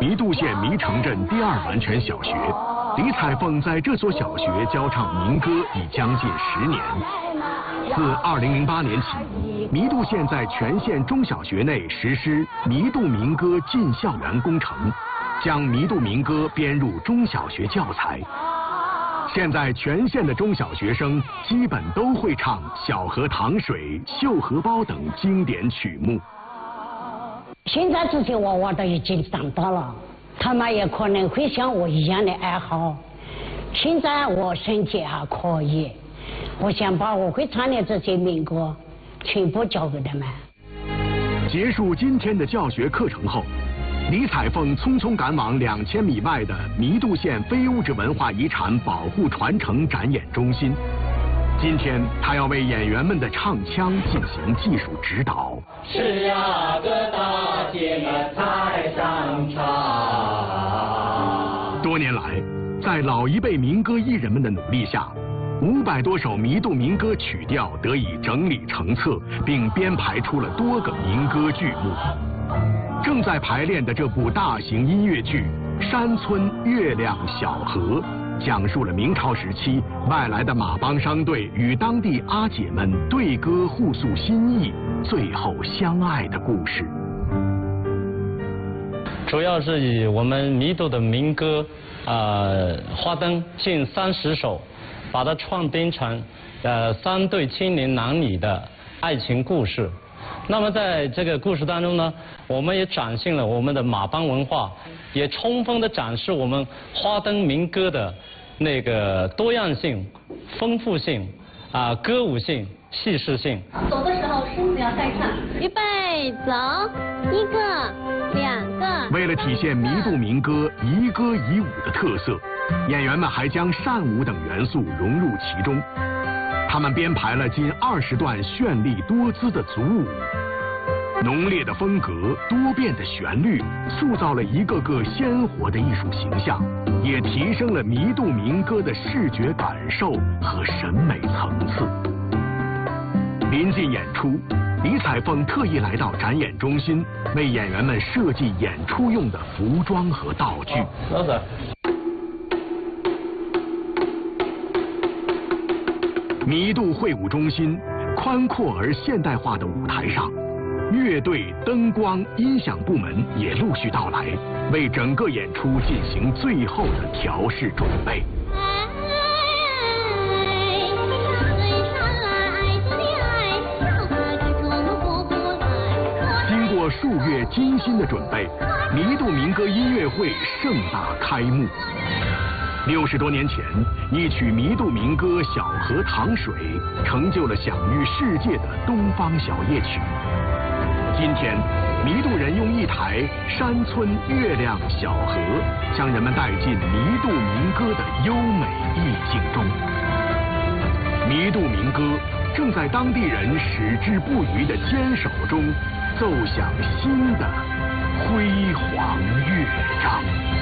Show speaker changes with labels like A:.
A: 弥渡县弥城镇第二完全小学。李彩凤在这所小学教唱民歌已将近10年。自2008年起，弥渡县在全县中小学内实施弥渡民歌进校园工程，将弥渡民歌编入中小学教材。现在全县的中小学生基本都会唱《小河淌水》《绣荷包》等经典曲目。
B: 现在这些娃娃都已经长大了，他们也可能会像我一样的爱好。现在我身体还可以，我想把我会唱的这些民歌全部教给他们。
A: 结束今天的教学课程后，李彩凤匆匆赶往2000米外的弥渡县非物质文化遗产保护传承展演中心。今天，他要为演员们的唱腔进行技术指导。
C: 是呀，各大姐们台上唱。
A: 多年来，在老一辈民歌艺人们的努力下，500多首弥渡民歌曲调得以整理成册，并编排出了多个民歌剧目。正在排练的这部大型音乐剧《山村月亮小河》，讲述了明朝时期外来的马帮商队与当地阿姐们对歌互诉心意，最后相爱的故事。
D: 主要是以我们弥渡的民歌，花灯近30首，把它创编成3对青年男女的爱情故事。那么在这个故事当中呢，我们也展现了我们的马帮文化，也充分的展示我们花灯民歌的那个多样性、丰富性、歌舞性、气势性。
E: 走的时候身子要带上，预备走，1个2个。
A: 为了体现弥渡民歌宜歌宜舞的特色，演员们还将扇舞等元素融入其中。他们编排了近20段绚丽多姿的组舞，浓烈的风格、多变的旋律，塑造了一个个鲜活的艺术形象，也提升了弥渡民歌的视觉感受和审美层次。临近演出，李彩凤特意来到展演中心，为演员们设计演出用的服装和道具。弥渡会舞中心宽阔而现代化的舞台上，乐队、灯光、音响部门也陆续到来，为整个演出进行最后的调试准备。经过数月精心的准备，弥渡民歌音乐会盛大开幕。60多年前，一曲弥渡民歌《小河淌水》成就了享誉世界的东方小夜曲。今天，弥渡人用一台山村月亮小河，将人们带进弥渡民歌的优美意境中。弥渡民歌正在当地人矢志不渝的坚守中，奏响新的辉煌乐章。